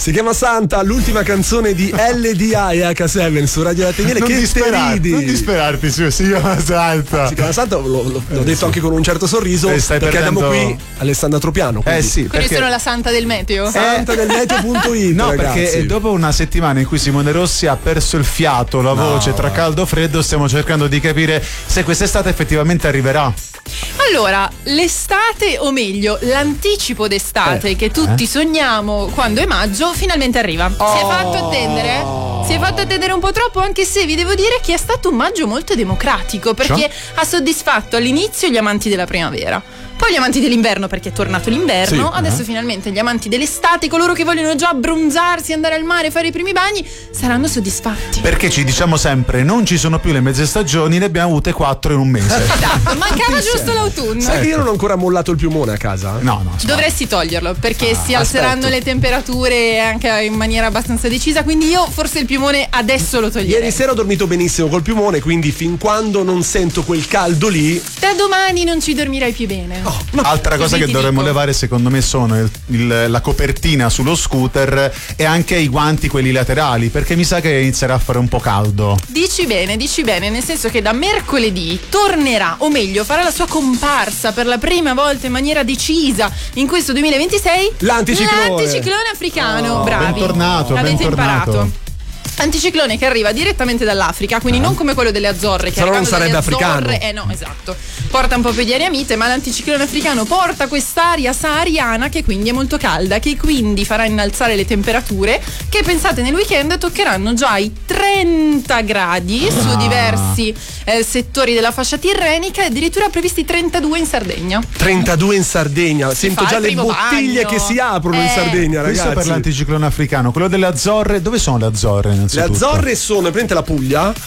Si chiama Santa, l'ultima canzone di LDA e H7 su Radio Latinile. Che ridi? Non disperarti, si chiama Santa. Si chiama Santa, l'ho detto anche con un certo sorriso, perché abbiamo qui Alessandra Tropiano. Quindi perché sono la Santa del meteo. Santa del meteo.it. No, ragazzi, perché dopo una settimana in cui Simone Rossi ha perso il fiato, la voce tra caldo e freddo, stiamo cercando di capire se quest'estate effettivamente arriverà. Allora, l'estate, o meglio, l'anticipo d'estate che tutti sogniamo quando è maggio, finalmente arriva. Si è fatto attendere? Si è fatto attendere un po' troppo, anche se vi devo dire che è stato un maggio molto democratico, perché ha soddisfatto all'inizio gli amanti della primavera, poi gli amanti dell'inverno perché è tornato l'inverno, adesso finalmente gli amanti dell'estate, coloro che vogliono già abbronzarsi, andare al mare, fare i primi bagni, saranno soddisfatti. Perché ci diciamo sempre, non ci sono più le mezze stagioni, ne abbiamo avute 4 in un mese. Esatto, mancava giusto l'autunno. sai che io non ho ancora mollato il piumone a casa? No. Dovresti toglierlo perché si alzeranno le temperature anche in maniera abbastanza decisa, quindi io forse il piumone adesso lo toglierei. Ieri sera ho dormito benissimo col piumone, quindi fin quando non sento quel caldo lì, da domani non ci dormirai più bene. Altra cosa che dovremmo levare secondo me sono la copertina sullo scooter e anche i guanti, quelli laterali, perché mi sa che inizierà a fare un po' caldo. Dici bene, nel senso che da mercoledì tornerà, o meglio farà la sua comparsa per la prima volta in maniera decisa in questo 2026 l'anticiclone africano. Bravi, bentornato. Imparato. Anticiclone che arriva direttamente dall'Africa, quindi non come quello delle Azzorre, che non sarebbe africano. No, esatto. Porta un po' più di aria mite, ma l'anticiclone africano porta quest'aria sahariana che quindi è molto calda, che quindi farà innalzare le temperature, che pensate nel weekend toccheranno già i 30 gradi su diversi settori della fascia tirrenica e addirittura previsti 32 in Sardegna. 32 in Sardegna, sento già le bottiglie bagno. che si aprono in Sardegna, ragazzi. Questo per l'anticiclone africano. Quello delle Azzorre, dove sono le Azzorre? Le Azzorre sono, prende la Puglia?